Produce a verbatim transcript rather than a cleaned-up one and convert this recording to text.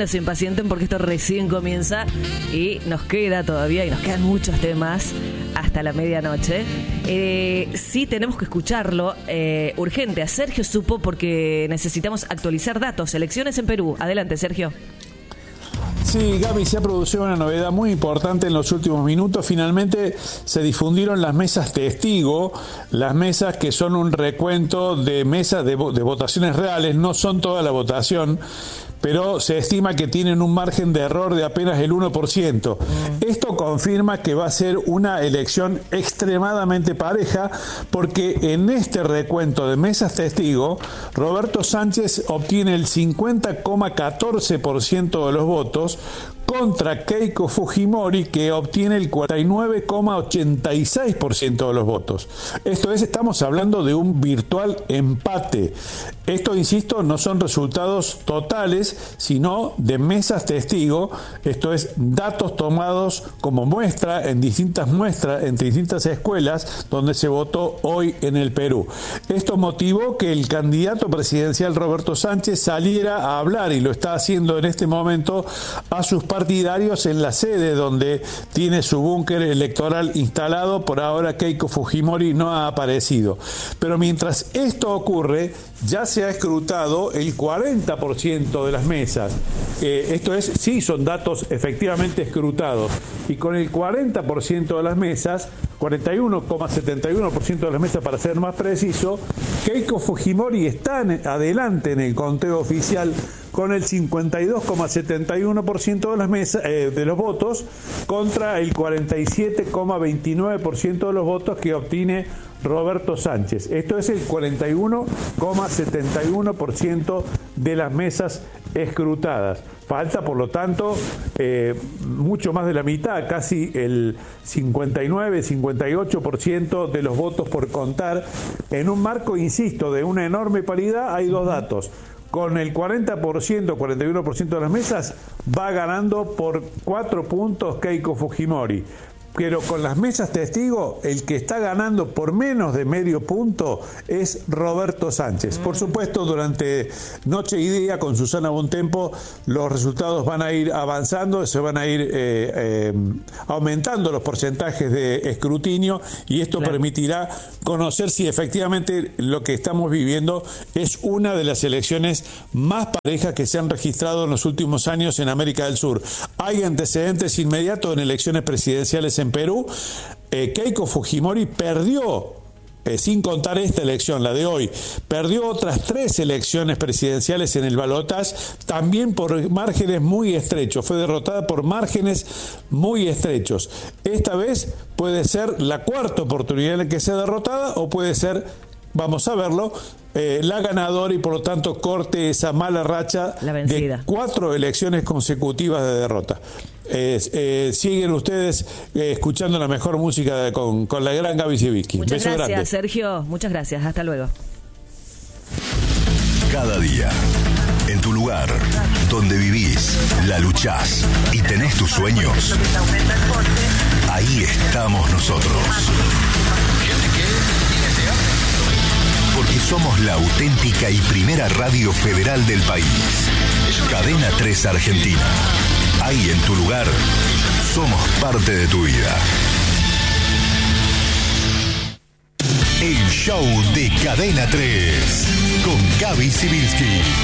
no se impacienten porque esto recién comienza y nos queda todavía, y nos quedan muchos temas hasta la medianoche. Eh, sí tenemos que escucharlo eh, urgente a Sergio Supo porque necesitamos actualizar datos. Elecciones en Perú. Adelante, Sergio. Sí, Gaby, se ha producido una novedad muy importante en los últimos minutos. Finalmente se difundieron las mesas testigo, las mesas que son un recuento de mesas de, de votaciones reales, no son toda la votación, pero se estima que tienen un margen de error de apenas el uno por ciento. Mm. Esto confirma que va a ser una elección extremadamente pareja, porque en este recuento de mesas testigo, Roberto Sánchez obtiene el cincuenta coma catorce por ciento de los votos, contra Keiko Fujimori, que obtiene el cuarenta y nueve coma ochenta y seis por ciento de los votos. Esto es, estamos hablando de un virtual empate. Esto, insisto, no son resultados totales, sino de mesas testigo. Esto es, datos tomados como muestra en distintas muestras, en distintas escuelas donde se votó hoy en el Perú. Esto motivó que el candidato presidencial Roberto Sánchez saliera a hablar, y lo está haciendo en este momento, a sus partidarios en la sede donde tiene su búnker electoral instalado. Por ahora Keiko Fujimori no ha aparecido. Pero mientras esto ocurre, ya se ha escrutado el cuarenta por ciento de las mesas. Eh, esto es, sí, son datos efectivamente escrutados. Y con el cuarenta por ciento de las mesas, cuarenta y uno coma setenta y uno por ciento de las mesas para ser más preciso, Keiko Fujimori está en, adelante en el conteo oficial con el cincuenta y dos coma setenta y uno por ciento de las mesas eh, de los votos contra el cuarenta y siete coma veintinueve por ciento de los votos que obtiene Roberto Sánchez. Esto es el cuarenta y uno coma setenta y uno por ciento de las mesas escrutadas. Falta, por lo tanto, eh, mucho más de la mitad, casi el cincuenta y nueve, cincuenta y ocho por ciento de los votos por contar. En un marco, insisto, de una enorme paridad, hay dos datos. Con el cuarenta por ciento, cuarenta y uno por ciento de las mesas, va ganando por cuatro puntos Keiko Fujimori. Pero con las mesas testigo, el que está ganando por menos de medio punto es Roberto Sánchez. Por supuesto, durante noche y día con Susana Bontempo los resultados van a ir avanzando, se van a ir eh, eh, aumentando los porcentajes de escrutinio, y esto claro. permitirá conocer si efectivamente lo que estamos viviendo es una de las elecciones más parejas que se han registrado en los últimos años en América del Sur. Hay antecedentes inmediatos en elecciones presidenciales en Perú. eh, Keiko Fujimori perdió, eh, sin contar esta elección, la de hoy, perdió otras tres elecciones presidenciales en el balotaje, también por márgenes muy estrechos, fue derrotada por márgenes muy estrechos. Esta vez puede ser la cuarta oportunidad en la que sea derrotada, o puede ser, vamos a verlo, eh, la ganadora, y por lo tanto corte esa mala racha de cuatro elecciones consecutivas de derrota. Eh, eh, siguen ustedes eh, escuchando la mejor música de, con, con la gran Gaby Sibicki. Muchas Beso gracias, grande. Sergio. Muchas gracias. Hasta luego. Cada día, en tu lugar, donde vivís, la luchás y tenés tus sueños, ahí estamos nosotros. Porque somos la auténtica y primera radio federal del país. Cadena tres Argentina. Ahí en tu lugar, somos parte de tu vida. El show de Cadena tres con Gaby Sibicki.